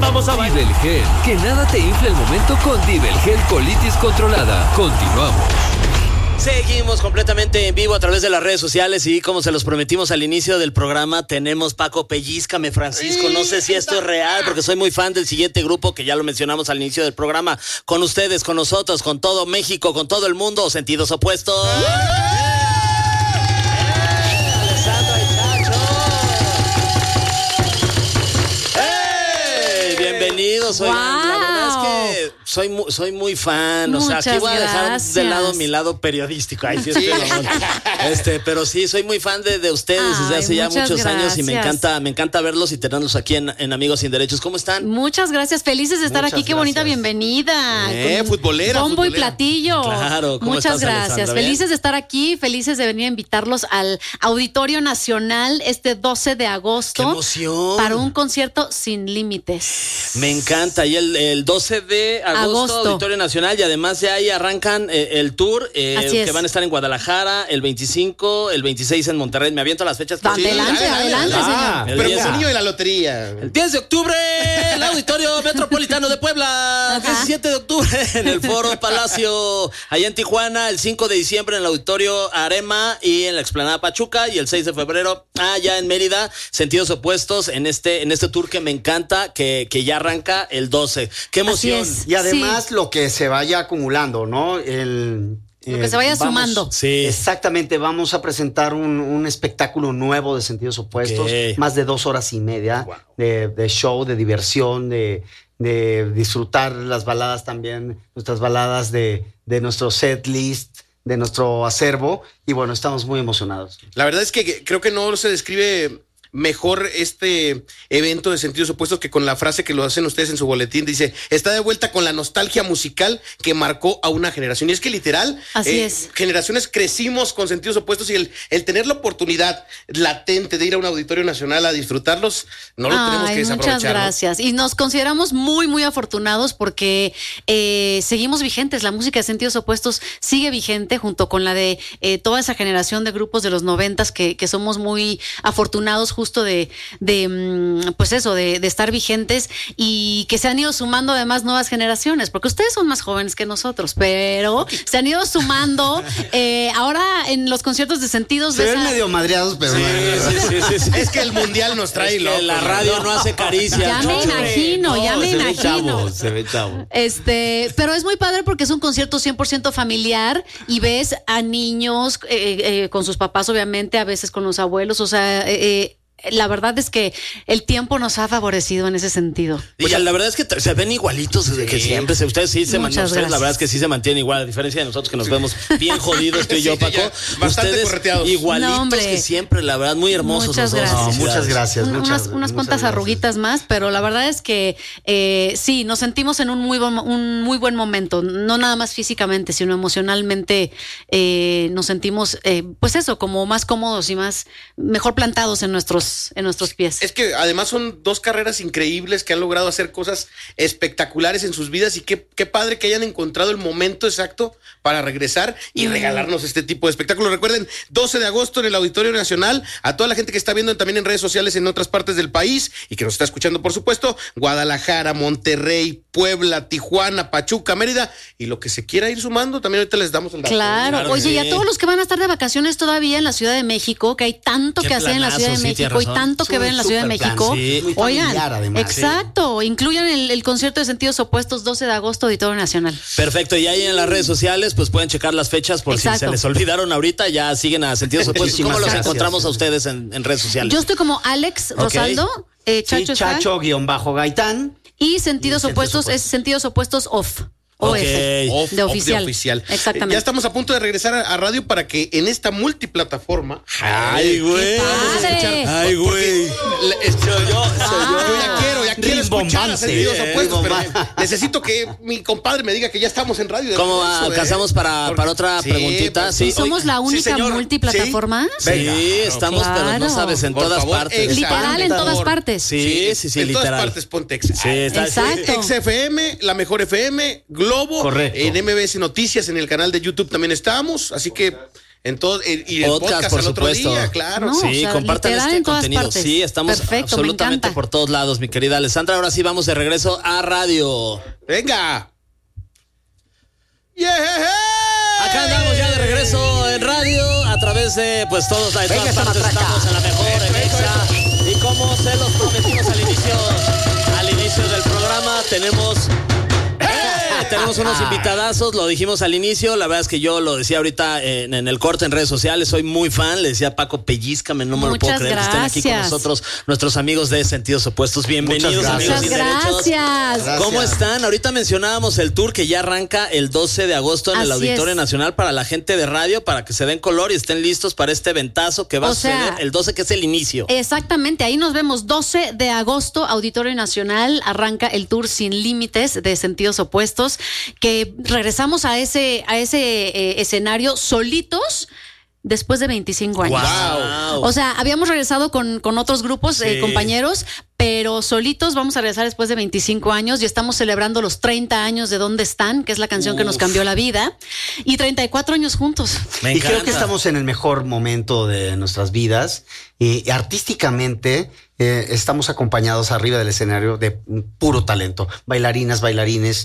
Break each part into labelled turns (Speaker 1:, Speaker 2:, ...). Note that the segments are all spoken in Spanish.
Speaker 1: vamos a bailar.
Speaker 2: Divelgel, que nada te infle el momento con Divelgel Colitis Controlada. Continuamos.
Speaker 3: Seguimos completamente en vivo a través de las redes sociales y como se los prometimos al inicio del programa, tenemos Paco Pellízcame, Francisco. No sé si esto es real porque soy muy fan del siguiente grupo que ya lo mencionamos al inicio del programa. Con ustedes, con nosotros, con todo México, con todo el mundo, Sentidos Opuestos. Alessandra y Chacho. Bienvenidos.
Speaker 4: Wow.
Speaker 3: La verdad es que soy muy fan. O sea, aquí voy a dejar de lado mi lado periodístico. Ay, sí, pero sí, soy muy fan de ustedes desde hace ya muchos años y me encanta verlos y tenerlos aquí en Amigos Sin Derechos. ¿Cómo están?
Speaker 4: Muchas gracias, felices de estar aquí. Qué bonita bienvenida.
Speaker 1: Futbolera.
Speaker 4: Bombo y platillo.
Speaker 3: Claro, ¿cómo
Speaker 4: muchas
Speaker 3: estás,
Speaker 4: gracias.
Speaker 3: Alessandra?
Speaker 4: Felices de estar aquí, felices de venir a invitarlos al Auditorio Nacional este 12 de agosto.
Speaker 3: ¡Qué emoción!
Speaker 4: Para un concierto sin límites.
Speaker 3: Me encanta. Y el 12 de agosto, Auditorio Nacional, y además ya ahí arrancan el tour, que van a estar en Guadalajara el 25, el 26 en Monterrey. Me aviento las fechas.
Speaker 4: Adelante, señor.
Speaker 1: Pero como niño de la lotería.
Speaker 3: El 10 de octubre, el Auditorio Metropolitano de Puebla.
Speaker 4: Ajá.
Speaker 3: 17 de octubre en el Foro Palacio, allá en Tijuana. El 5 de diciembre en el Auditorio Arema y en la Explanada Pachuca. Y el 6 de febrero, allá en Mérida, Sentidos Opuestos en este tour que me encanta, que ya arranca el 12. ¡Qué emoción!
Speaker 5: Y además lo que se vaya acumulando, ¿no?
Speaker 4: Lo que se vaya sumando.
Speaker 3: Sí.
Speaker 5: Exactamente, vamos a presentar un espectáculo nuevo de Sentidos Opuestos, más de 2 horas y media de show, de diversión, de disfrutar las baladas también, nuestras baladas de nuestro set list, de nuestro acervo, y bueno, estamos muy emocionados.
Speaker 1: La verdad es que creo que no se describe mejor este evento de Sentidos Opuestos que con la frase que lo hacen ustedes en su boletín. Dice, está de vuelta con la nostalgia musical que marcó a una generación. Y es que literal,
Speaker 4: así es.
Speaker 1: Generaciones crecimos con Sentidos Opuestos, y el tener la oportunidad latente de ir a un Auditorio Nacional a disfrutarlos, no lo tenemos que desaprovechar.
Speaker 4: Muchas gracias. ¿No? Y nos consideramos muy, muy afortunados porque seguimos vigentes. La música de Sentidos Opuestos sigue vigente junto con la de toda esa generación de grupos de los 90s que somos muy afortunados justo de estar vigentes y que se han ido sumando además nuevas generaciones, porque ustedes son más jóvenes que nosotros, pero se han ido sumando. Ahora en los conciertos de Sentidos
Speaker 5: se ven medio madreados, pero
Speaker 3: sí.
Speaker 1: Es que el mundial nos trae loco.
Speaker 3: La radio no hace caricias.
Speaker 4: Ya me imagino.
Speaker 5: Se ve chavo.
Speaker 4: Pero es muy padre porque es un concierto 100% familiar y ves a niños con sus papás, obviamente, a veces con los abuelos, o sea, la verdad es que el tiempo nos ha favorecido en ese sentido.
Speaker 3: Y la verdad es que se ven igualitos desde que siempre. Ustedes sí se mantienen. La verdad es que sí se mantienen igual, a diferencia de nosotros que nos vemos bien jodidos, tú y yo, Paco.
Speaker 1: Bastante correteados.
Speaker 3: Igualitos que siempre, la verdad, muy hermosos.
Speaker 4: Muchas gracias.
Speaker 5: Muchas gracias.
Speaker 4: Unas cuantas arruguitas más, pero la verdad es que sí, nos sentimos en un muy buen momento. No nada más físicamente, sino emocionalmente nos sentimos, pues eso, como más cómodos y mejor plantados en nuestros pies.
Speaker 1: Es que además son 2 carreras increíbles que han logrado hacer cosas espectaculares en sus vidas, y qué padre que hayan encontrado el momento exacto para regresar y regalarnos este tipo de espectáculos. Recuerden, 12 de agosto en el Auditorio Nacional. A toda la gente que está viendo también en redes sociales en otras partes del país y que nos está escuchando, por supuesto, Guadalajara, Monterrey, Puebla, Tijuana, Pachuca, Mérida, y lo que se quiera ir sumando, también ahorita les damos el dato.
Speaker 4: Claro. Oye, y a todos los que van a estar de vacaciones todavía en la Ciudad de México, que hay tanto que hacer en la Ciudad de México y tanto que ver en la Ciudad de México.
Speaker 5: Sí.
Speaker 4: Oigan,
Speaker 5: además,
Speaker 4: exacto, incluyan el concierto de Sentidos Opuestos 12 de agosto, Auditorio Nacional.
Speaker 3: Perfecto, y ahí en las redes sociales pues pueden checar las fechas por si se les olvidaron ahorita, ya siguen a Sentidos Opuestos. ¿Cómo los encontramos a ustedes en redes sociales?
Speaker 4: Yo estoy como Alex Rosaldo,
Speaker 5: Chacho-Gaitán.
Speaker 4: Y Sentidos Opuestos es Sentidos Opuestos Off. OF, de oficial. Exactamente.
Speaker 1: Ya estamos a punto de regresar a radio para que en esta multiplataforma.
Speaker 3: ¡Ay, güey! ¡Ay, güey!
Speaker 1: Yo ya quiero escuchar a Sentidos Opuestos, pero necesito que mi compadre me diga que ya estamos en radio.
Speaker 3: ¿Cómo alcanzamos para otra preguntita?
Speaker 4: Sí, ¿somos la única multiplataforma?
Speaker 3: Sí, estamos, pero no sabes, en todas partes.
Speaker 4: Literal, en todas partes.
Speaker 3: Sí,
Speaker 1: en
Speaker 3: literal.
Speaker 1: todas partes ponte Exa.
Speaker 3: Sí,
Speaker 4: exacto.
Speaker 1: XFM, la mejor FM, Globo.
Speaker 5: Correcto.
Speaker 1: En MBS Noticias, en el canal de YouTube también estamos, así que en todo, y el podcast
Speaker 3: por
Speaker 1: al otro
Speaker 3: supuesto.
Speaker 1: día, claro.
Speaker 4: No,
Speaker 3: Sí,
Speaker 4: o sea,
Speaker 3: compartan
Speaker 4: literal
Speaker 3: este
Speaker 4: en todas
Speaker 3: contenido.
Speaker 4: partes.
Speaker 3: Sí, estamos
Speaker 4: Perfecto,
Speaker 3: absolutamente
Speaker 4: me encanta.
Speaker 3: por todos lados, mi querida Alessandra. Ahora sí vamos de regreso a radio.
Speaker 1: Venga. Yeah.
Speaker 3: Acá andamos ya de regreso en radio a través de pues todas las
Speaker 5: Venga, esa
Speaker 3: partes.
Speaker 5: matraca.
Speaker 3: Estamos en la mejor, en Exa. Y como se los prometimos al inicio del programa, tenemos unos invitadazos, lo dijimos al inicio, la verdad es que yo lo decía ahorita en el corte en redes sociales, soy muy fan, le decía a Paco, pellízcame, no me lo puedo
Speaker 4: Muchas
Speaker 3: creer que estén aquí con
Speaker 4: gracias.
Speaker 3: nosotros, nuestros amigos de Sentidos Opuestos, bienvenidos
Speaker 5: Muchas
Speaker 3: amigos
Speaker 4: Muchas
Speaker 3: sin derechos.
Speaker 4: gracias.
Speaker 3: ¿Cómo están? Ahorita mencionábamos el tour que ya arranca el 12 de agosto en el
Speaker 4: Así
Speaker 3: Auditorio
Speaker 4: es.
Speaker 3: Nacional para la gente de radio, para que se den color y estén listos para este ventazo que va a
Speaker 4: O sea,
Speaker 3: suceder el 12, que es el inicio.
Speaker 4: Exactamente, ahí nos vemos 12 de agosto, Auditorio Nacional, arranca el tour Sin Límites de Sentidos Opuestos, que regresamos a ese escenario solitos después de 25 años.
Speaker 3: Wow.
Speaker 4: O sea, habíamos regresado con otros grupos,
Speaker 3: Sí.
Speaker 4: compañeros, pero solitos vamos a regresar después de 25 años y estamos celebrando los 30 años de ¿Dónde están?, que es la canción que nos cambió la vida, y 34 años juntos.
Speaker 3: Me
Speaker 5: Y creo
Speaker 3: encanta.
Speaker 5: que estamos en el mejor momento de nuestras vidas y artísticamente estamos acompañados arriba del escenario de puro talento, bailarinas, bailarines,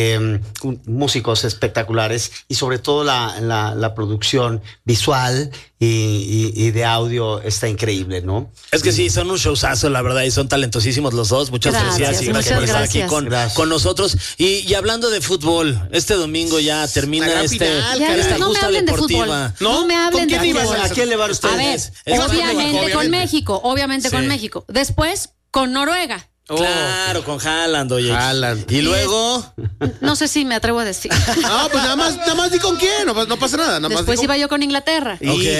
Speaker 5: músicos espectaculares y sobre todo la producción visual y de audio está increíble, ¿no?
Speaker 3: Es que sí, son un showzazo, la verdad, y son talentosísimos los dos. Muchas
Speaker 4: Gracias,
Speaker 3: felicidades y gracias por
Speaker 4: muchas
Speaker 3: estar aquí
Speaker 4: gracias.
Speaker 3: con nosotros. Y hablando de fútbol, este domingo ya
Speaker 1: La
Speaker 3: termina
Speaker 1: gran final,
Speaker 4: Ya,
Speaker 1: caray.
Speaker 3: esta
Speaker 4: no me
Speaker 3: justa
Speaker 4: hablen de
Speaker 3: deportiva.
Speaker 4: fútbol.
Speaker 1: ¿No?
Speaker 4: No me hablen
Speaker 1: ¿Con
Speaker 4: de
Speaker 1: quién ibas
Speaker 4: fútbol.
Speaker 5: ¿A quién le van
Speaker 4: A
Speaker 5: ustedes?
Speaker 4: ver,
Speaker 3: Es más
Speaker 4: obviamente
Speaker 3: México,
Speaker 4: con México, obviamente
Speaker 3: Sí.
Speaker 4: con México. Después con Noruega.
Speaker 3: Claro, con Haaland, oye.
Speaker 1: Haaland.
Speaker 3: Y luego,
Speaker 4: No sé si me atrevo a decir.
Speaker 1: No, pues nada más di con quién, no pasa nada. Nada más
Speaker 4: Después
Speaker 1: di con-
Speaker 4: iba yo con Inglaterra.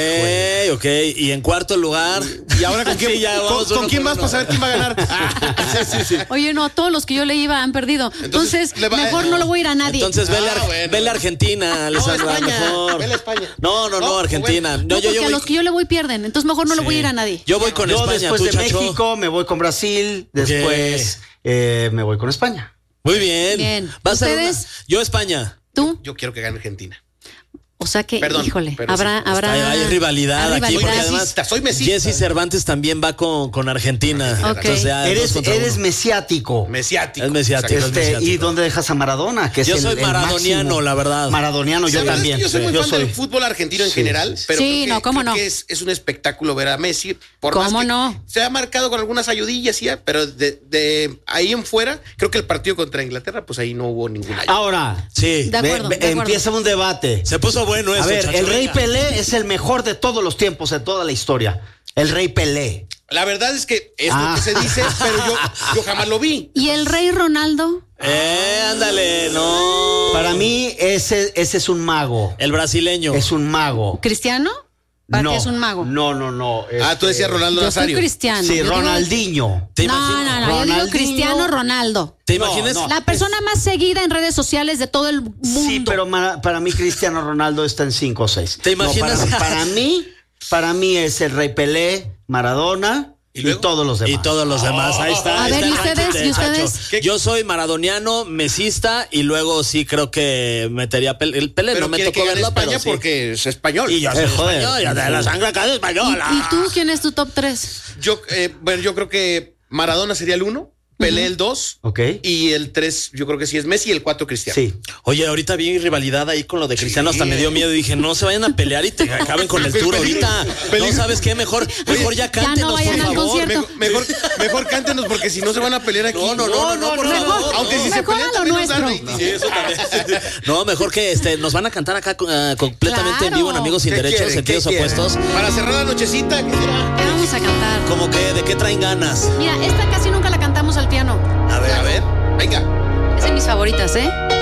Speaker 3: ok. Y en cuarto lugar.
Speaker 1: ¿Y ahora con quién,
Speaker 3: Sí, ya vamos
Speaker 1: con
Speaker 3: uno
Speaker 1: quién
Speaker 3: por
Speaker 1: vas
Speaker 3: uno.
Speaker 1: para saber quién va a ganar? Sí.
Speaker 4: Oye, no, todos los que yo le iba han perdido. Entonces
Speaker 1: le va-
Speaker 4: mejor no lo voy a ir a nadie.
Speaker 3: Entonces
Speaker 1: bueno.
Speaker 3: vele a Argentina,
Speaker 1: No,
Speaker 3: Alessandra,
Speaker 1: España.
Speaker 3: mejor.
Speaker 1: Vele a España.
Speaker 3: No, Argentina.
Speaker 4: no, porque a los que yo le voy pierden. Entonces mejor no lo voy a ir a nadie.
Speaker 3: Yo voy con
Speaker 5: Yo
Speaker 3: España,
Speaker 5: después
Speaker 3: tú,
Speaker 5: de
Speaker 3: Chacho.
Speaker 5: México me voy con Brasil, después me voy con España.
Speaker 3: Muy bien.
Speaker 4: Bien.
Speaker 3: Va a ser
Speaker 4: ¿Ustedes?
Speaker 3: yo España.
Speaker 4: ¿Tú?
Speaker 1: Yo quiero que gane Argentina.
Speaker 4: O sea que,
Speaker 1: Perdón,
Speaker 4: híjole,
Speaker 1: pero
Speaker 4: habrá,
Speaker 1: sí,
Speaker 3: Hay rivalidad
Speaker 4: hay
Speaker 3: aquí, porque
Speaker 4: rivalidad.
Speaker 3: además
Speaker 1: Soy mesista.
Speaker 3: Jesse Cervantes también va con Argentina.
Speaker 4: Ok.
Speaker 3: Entonces ya
Speaker 5: Eres,
Speaker 3: dos contra
Speaker 5: eres
Speaker 3: uno.
Speaker 5: mesiático.
Speaker 1: Mesiático.
Speaker 3: Es mesiático.
Speaker 1: Exacto.
Speaker 3: mesiático.
Speaker 5: ¿Y dónde dejas a Maradona? Que es
Speaker 3: Yo
Speaker 5: el-
Speaker 3: soy
Speaker 5: el
Speaker 3: maradoniano,
Speaker 5: máximo.
Speaker 3: la verdad.
Speaker 5: Maradoniano, yo
Speaker 1: La verdad es
Speaker 5: también.
Speaker 1: que yo soy muy
Speaker 5: Yo
Speaker 1: fan
Speaker 5: soy-
Speaker 1: del fútbol argentino en general, pero
Speaker 4: Sí,
Speaker 1: creo que,
Speaker 4: no, ¿cómo
Speaker 1: creo
Speaker 4: no?
Speaker 1: que es un espectáculo ver a Messi. Por
Speaker 4: ¿Cómo
Speaker 1: más que
Speaker 4: no?
Speaker 1: Se ha marcado con algunas ayudillas, sí, pero de ahí en fuera, creo que el partido contra Inglaterra, pues ahí no hubo ninguna ayuda.
Speaker 5: Ahora,
Speaker 3: Sí.
Speaker 4: De acuerdo, de acuerdo.
Speaker 5: empieza un debate.
Speaker 3: Se puso bueno eso,
Speaker 5: A ver,
Speaker 3: Chacho,
Speaker 5: el Rey
Speaker 3: venga.
Speaker 5: Pelé es el mejor de todos los tiempos, de toda la historia. El Rey Pelé.
Speaker 1: La verdad es que es lo que se dice, pero yo jamás lo vi.
Speaker 4: ¿Y el rey Ronaldo?
Speaker 3: Ándale, no.
Speaker 5: Para mí, ese es un mago.
Speaker 3: El brasileño.
Speaker 5: Es un mago.
Speaker 4: ¿Cristiano? ¿Para
Speaker 5: no,
Speaker 4: qué es un mago?
Speaker 5: No.
Speaker 1: Tú decías Ronaldo
Speaker 4: Yo soy
Speaker 1: Nazario.
Speaker 4: cristiano.
Speaker 5: Sí,
Speaker 4: Yo digo-
Speaker 5: Ronaldinho.
Speaker 3: ¿Te
Speaker 4: No,
Speaker 3: imaginas?
Speaker 4: yo digo
Speaker 5: Ronaldinho.
Speaker 4: Cristiano Ronaldo.
Speaker 3: ¿Te
Speaker 5: No,
Speaker 3: imaginas?
Speaker 5: no.
Speaker 4: La persona más seguida en redes sociales de todo el mundo.
Speaker 5: Sí, pero para mí Cristiano Ronaldo está en 5 o 6.
Speaker 3: ¿Te imaginas?
Speaker 5: Para mí es el Rey Pelé, Maradona
Speaker 1: ¿Y
Speaker 5: y
Speaker 1: luego?
Speaker 5: todos los demás.
Speaker 3: Y todos los demás, ahí está.
Speaker 4: A
Speaker 3: ahí
Speaker 4: ver,
Speaker 3: está
Speaker 4: ¿y
Speaker 3: el
Speaker 4: ustedes?
Speaker 3: ranking de
Speaker 4: ¿Y ustedes?
Speaker 3: Chacho.
Speaker 1: ¿Qué?
Speaker 3: Yo soy maradoniano, mesista y luego sí creo que metería el Pelé.
Speaker 1: Pero
Speaker 3: no me
Speaker 1: quiere
Speaker 3: tocó
Speaker 1: que gane
Speaker 3: verlo,
Speaker 1: España
Speaker 3: pero sí.
Speaker 1: porque es español.
Speaker 3: Y yo soy
Speaker 5: joder.
Speaker 3: español, yo de la sangre acá es española.
Speaker 4: ¿Y tú quién es tu top 3?
Speaker 1: Yo creo que Maradona sería el 1, Pelé el 2,
Speaker 5: Ok.
Speaker 1: y el 3 yo creo que sí es Messi y el 4 Cristiano.
Speaker 5: Sí.
Speaker 3: Oye, ahorita vi rivalidad ahí con lo de Cristiano, hasta me dio miedo y dije, no se vayan a pelear y te acaben con el tour ahorita. No, ¿sabes qué? Mejor ya cántenos,
Speaker 4: vayan
Speaker 3: por
Speaker 4: al
Speaker 3: favor.
Speaker 4: concierto.
Speaker 1: Mejor cántenos porque si no se van a pelear aquí.
Speaker 3: No, por favor.
Speaker 1: Aunque si se
Speaker 4: Mejor
Speaker 1: pelean
Speaker 4: a lo
Speaker 1: también nos dan
Speaker 4: nuestro.
Speaker 1: rating.
Speaker 3: Sí, eso también. No, mejor que nos van a cantar acá completamente en vivo en Amigos Sin
Speaker 1: ¿Qué
Speaker 3: Derechos,
Speaker 1: quieren?
Speaker 3: Sentidos
Speaker 1: ¿Qué quieren?
Speaker 3: Opuestos.
Speaker 1: Para cerrar la nochecita, ¿qué será?
Speaker 4: ¿Qué vamos a cantar?
Speaker 3: Como que, ¿de qué traen ganas?
Speaker 4: Mira, esta casi nunca la cantamos al piano.
Speaker 1: A ver, venga.
Speaker 4: Es de mis favoritas, ¿eh?